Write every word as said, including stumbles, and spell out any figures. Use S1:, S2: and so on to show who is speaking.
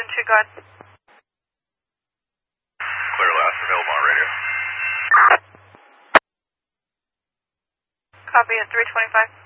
S1: two, go ahead.
S2: Clear last, available on radio.
S1: Copy at three twenty-five.